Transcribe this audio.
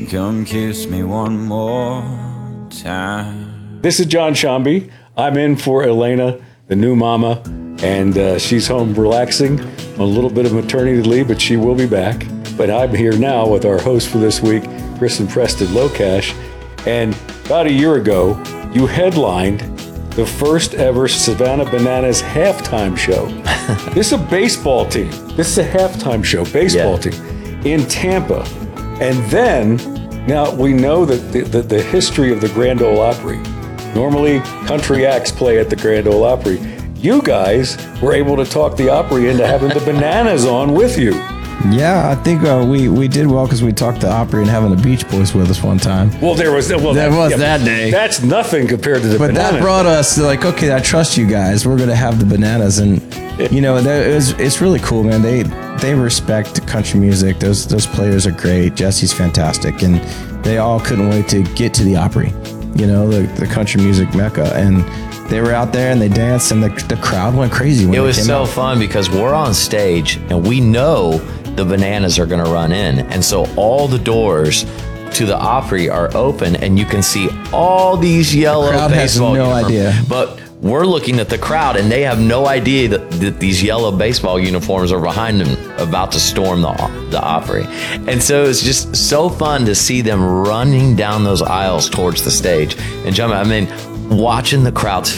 come kiss me one more time. This is John Shambi. I'm in for Elena, the new mama, and she's home relaxing on a little bit of maternity leave, but she will be back. But I'm here now with our host for this week, Chris and Preston Locash. And about a year ago, you headlined the first ever Savannah Bananas halftime show. This is a baseball team. This is a halftime show, baseball team in Tampa. And then, now we know that the history of the Grand Ole Opry. Normally, country acts play at the Grand Ole Opry. You guys were able to talk the Opry into having the Bananas on with you. Yeah, I think we did well because we talked the Opry and having the Beach Boys with us one time. Well, that day. That's nothing compared to the Bananas. But that brought us to like, okay, I trust you guys. We're going to have the Bananas. And, you know, it's really cool, man. They respect country music. Those players are great. Jesse's fantastic. And they all couldn't wait to get to the Opry, you know, the country music mecca. And they were out there and they danced and the crowd went crazy. When it was so fun because we're on stage and we know the Bananas are going to run in. And so all the doors to the Opry are open and you can see all these yellow baseball uniforms. Idea. But we're looking at the crowd and they have no idea that these yellow baseball uniforms are behind them about to storm the Opry. And so it's just so fun to see them running down those aisles towards the stage. And John, I mean, watching the crowd's